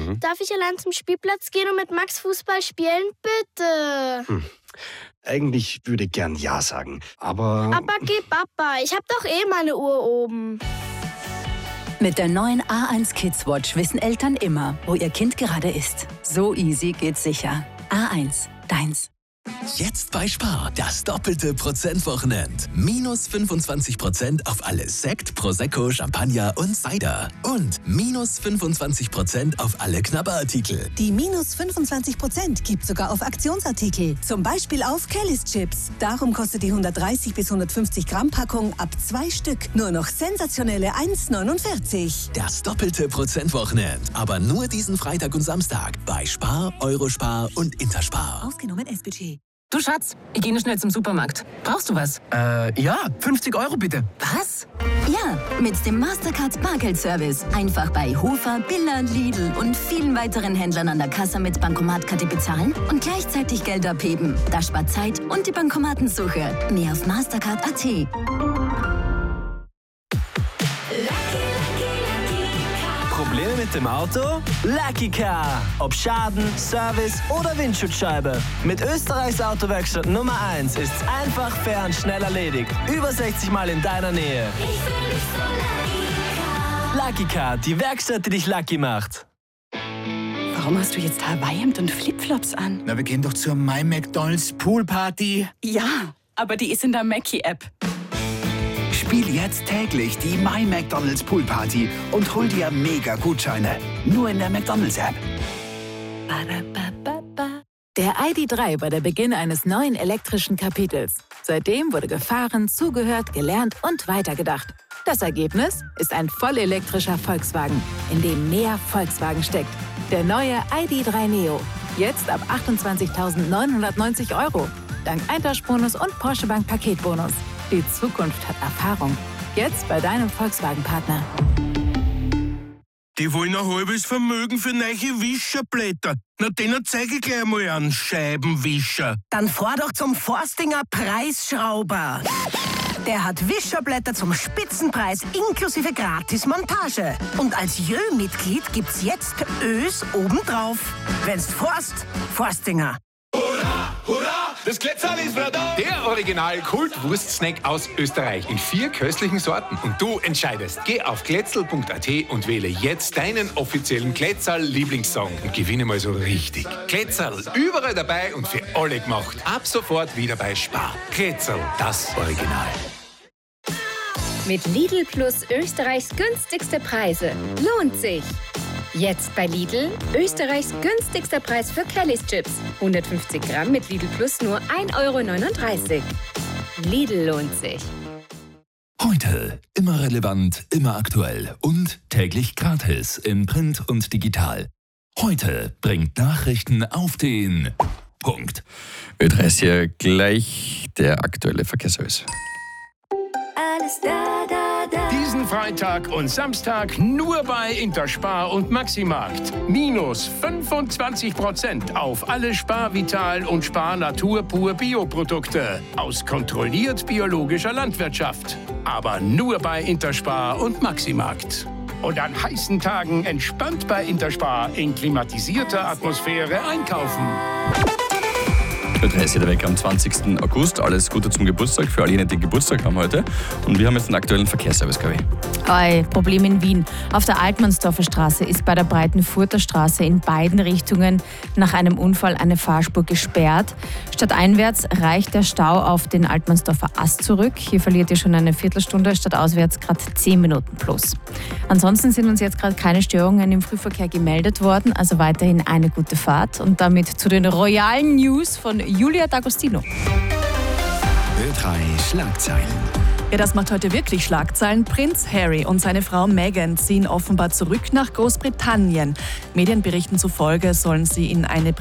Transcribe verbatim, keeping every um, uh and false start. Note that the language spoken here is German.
Mhm. Darf ich allein zum Spielplatz gehen und mit Max Fußball spielen? Bitte. Hm. Eigentlich würde ich gern Ja sagen, aber... Aber geh Papa, ich hab doch eh meine Uhr oben. Mit der neuen A eins Kids Watch wissen Eltern immer, wo ihr Kind gerade ist. So easy geht's sicher. A eins, deins. Jetzt bei Spar, das doppelte Prozentwochenend. Minus fünfundzwanzig Prozent auf alles Sekt, Prosecco, Champagner und Cider. Und minus fünfundzwanzig Prozent auf alle Knabberartikel. Die minus fünfundzwanzig Prozent gibt sogar auf Aktionsartikel. Zum Beispiel auf Kellys Chips. Darum kostet die hundertdreißig bis hundertfünfzig Gramm Packung ab zwei Stück nur noch sensationelle eins neunundvierzig. Das doppelte Prozentwochenend. Aber nur diesen Freitag und Samstag bei Spar, Eurospar und Interspar. Ausgenommen S B G. Du Schatz, ich gehe noch schnell zum Supermarkt. Brauchst du was? Äh, ja, fünfzig Euro bitte. Was? Ja, mit dem Mastercard Bargeldservice. Einfach bei Hofer, Billa, Lidl und vielen weiteren Händlern an der Kasse mit Bankomatkarte bezahlen und gleichzeitig Geld abheben. Das spart Zeit und die Bankomatensuche. Mehr auf mastercard punkt a t. Probleme mit dem Auto? Lucky Car. Ob Schaden, Service oder Windschutzscheibe. Mit Österreichs Autowerkstatt Nummer eins ist's einfach, fair und schnell erledigt. Über sechzig Mal in deiner Nähe. Lucky Car, die Werkstatt, die dich lucky macht. Warum hast du jetzt Hawaii-Hemd und Flipflops an? Na, wir gehen doch zur My McDonald's Poolparty. Ja, aber die ist in der Mackie-App. Spiel jetzt täglich die My McDonald's Poolparty und hol dir mega Gutscheine. Nur in der McDonald's-App. Der I D drei war der Beginn eines neuen elektrischen Kapitels. Seitdem wurde gefahren, zugehört, gelernt und weitergedacht. Das Ergebnis ist ein vollelektrischer Volkswagen, in dem mehr Volkswagen steckt. Der neue I D drei Neo. Jetzt ab achtundzwanzigtausendneunhundertneunzig Euro. Dank Eintauschbonus und Porsche Bank Paketbonus. Die Zukunft hat Erfahrung. Jetzt bei deinem Volkswagen-Partner. Die wollen ein halbes Vermögen für neue Wischerblätter. Na, denen zeige ich gleich mal an, Scheibenwischer. Dann fahr doch zum Forstinger Preisschrauber. Der hat Wischerblätter zum Spitzenpreis inklusive Gratis-Montage. Und als Jö-Mitglied gibt's jetzt Ös obendrauf. Wenn's forst, Forstinger. Hurra, hurra! Das Glätzerl ist wieder da! Der Original-Kult-Wurst-Snack aus Österreich in vier köstlichen Sorten. Und du entscheidest. Geh auf glätzerl punkt a t und wähle jetzt deinen offiziellen Glätzerl-Lieblingssong und gewinne mal so richtig. Glätzerl, überall dabei und für alle gemacht. Ab sofort wieder bei Spar. Glätzerl, das Original. Mit Lidl Plus Österreichs günstigste Preise. Lohnt sich! Jetzt bei Lidl, Österreichs günstigster Preis für Kellys Chips. hundertfünfzig Gramm mit Lidl Plus nur ein Euro neununddreißig. Lidl lohnt sich. Heute immer relevant, immer aktuell und täglich gratis in Print und digital. Heute bringt Nachrichten auf den Punkt. Ö drei ist hier gleich der aktuelle Verkehrsservice. Alles da, da, da. Diesen Freitag und Samstag nur bei Interspar und Maximarkt. Minus fünfundzwanzig Prozent auf alle Spar Vital und Spar Natur Pur Bioprodukte aus kontrolliert biologischer Landwirtschaft. Aber nur bei Interspar und Maximarkt. Und an heißen Tagen entspannt bei Interspar in klimatisierter Atmosphäre einkaufen. Ö drei ist wieder weg am zwanzigsten August. Alles Gute zum Geburtstag für all jene, die Geburtstag haben heute. Und wir haben jetzt den aktuellen Verkehrsservice, Gabi. Oi, Problem in Wien. Auf der Altmannsdorfer Straße ist bei der Breitenfurter Straße in beiden Richtungen nach einem Unfall eine Fahrspur gesperrt. Stadteinwärts reicht der Stau auf den Altmannsdorfer Ast zurück. Hier verliert ihr schon eine Viertelstunde, stadtauswärts gerade zehn Minuten plus. Ansonsten sind uns jetzt gerade keine Störungen im Frühverkehr gemeldet worden, also weiterhin eine gute Fahrt. Und damit zu den royalen News von Julia D'Agostino. Ö drei Schlagzeilen. Ja, das macht heute wirklich Schlagzeilen. Prinz Harry und seine Frau Meghan ziehen offenbar zurück nach Großbritannien. Medienberichten zufolge sollen sie in eine